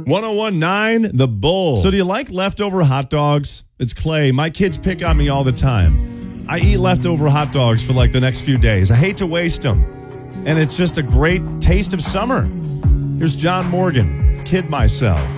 1019 The Bull. So do you like leftover hot dogs? It's Clay. My kids pick on me all the time. I eat leftover hot dogs for like the next few days. I hate to waste them. And it's just a great taste of summer. Here's John Morgan. Kid myself.